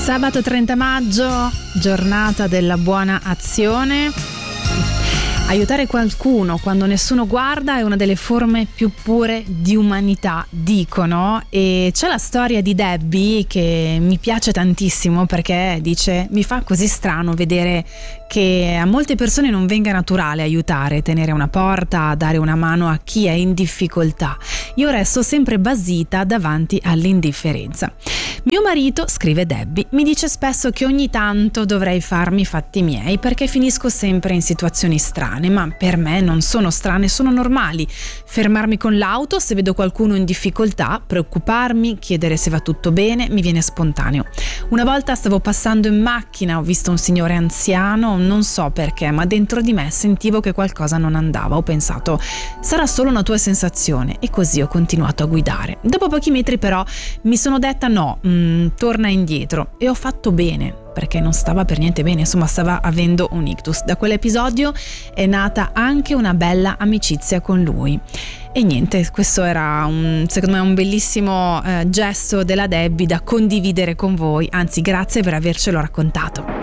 Sabato 30 maggio, giornata della buona azione. Aiutare qualcuno quando nessuno guarda è una delle forme più pure di umanità, dicono, e c'è la storia di Debbie che mi piace tantissimo perché dice: mi fa così strano vedere che a molte persone non venga naturale aiutare, tenere una porta, dare una mano a chi è in difficoltà. Io resto sempre basita davanti all'indifferenza. Mio marito, scrive Debbie, mi dice spesso che ogni tanto dovrei farmi i fatti miei perché finisco sempre in situazioni strane, ma per me non sono strane, sono normali. Fermarmi con l'auto se vedo qualcuno in difficoltà, preoccuparmi, chiedere se va tutto bene, mi viene spontaneo. Una volta stavo passando in macchina, ho visto un signore anziano, non so perché, ma dentro di me sentivo che qualcosa non andava. Ho pensato, sarà solo una tua sensazione, e così ho continuato a guidare. Dopo pochi metri però mi sono detta no, torna indietro, e ho fatto bene perché non stava per niente bene, insomma stava avendo un ictus. Da quell'episodio è nata anche una bella amicizia con lui. E niente, questo era secondo me un bellissimo gesto della Debbie da condividere con voi, anzi grazie per avercelo raccontato.